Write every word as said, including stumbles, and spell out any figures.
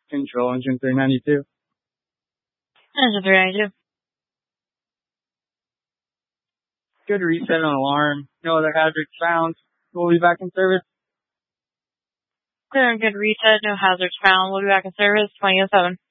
Control engine three ninety-two. Engine three ninety-two. Good reset on alarm. No other hazards found. We'll be back in service. Clear and good reset. No hazards found. We'll be back in service. twenty oh seven.